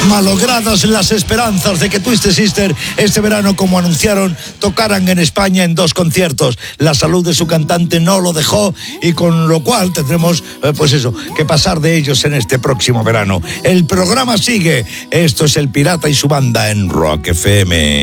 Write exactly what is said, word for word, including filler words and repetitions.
Malogradas las esperanzas de que Twisted Sister este verano, como anunciaron, tocaran en España en dos conciertos. La salud de su cantante no lo dejó y con lo cual tendremos, eh, pues eso, que pasar de ellos en este próximo verano. El programa sigue. Esto es El Pirata y su banda en Rock F M.